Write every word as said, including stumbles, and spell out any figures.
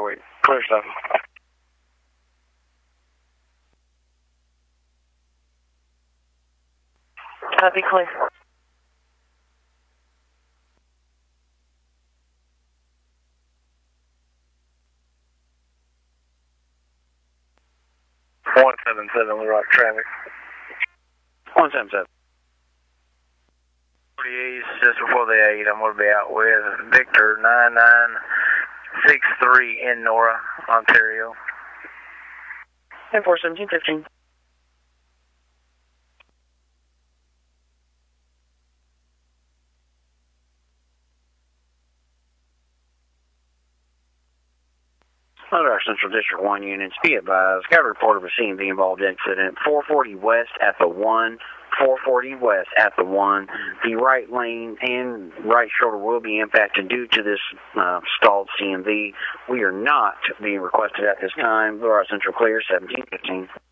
four eight. Clear stuff. Copy, clear. one seven seven, we rock traffic. one seven seven. forty East, just before the eight, I'm going to be out with Victor nine nine six three in Nora, Ontario. ten four seventeen fifteen. Other our Central District one units, be advised, got a report of a C M V involved incident, four forty west at the one, four forty west at the one. The right lane and right shoulder will be impacted due to this uh, stalled C M V. We are not being requested at this time. Our Central clear, seventeen fifteen.